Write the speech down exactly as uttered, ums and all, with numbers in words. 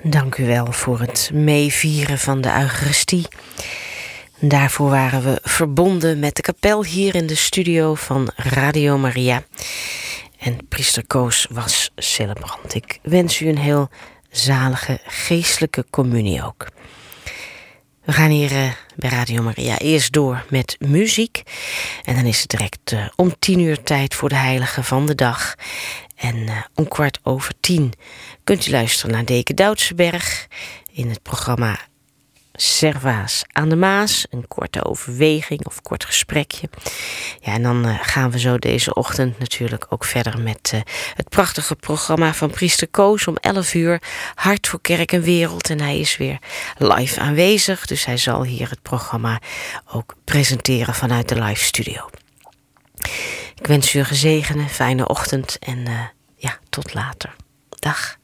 Dank u wel voor het meevieren van de Eucharistie. Daarvoor waren we verbonden met de kapel hier in de studio van Radio Maria. En priester Koos was celebrant. Ik wens u een heel zalige geestelijke communie ook. We gaan hier uh, bij Radio Maria eerst door met muziek. En dan is het direct uh, om tien uur tijd voor de heilige van de dag. En uh, om kwart over tien kunt u luisteren naar Deke Doudsberg in het programma Servaas aan de Maas. Een korte overweging of kort gesprekje. Ja, en dan uh, gaan we zo deze ochtend natuurlijk ook verder met uh, het prachtige programma van priester Koos om elf uur. Hart voor kerk en wereld. En hij is weer live aanwezig. Dus hij zal hier het programma ook presenteren vanuit de live studio. Ik wens u een gezegende, fijne ochtend en uh, ja, tot later. Dag.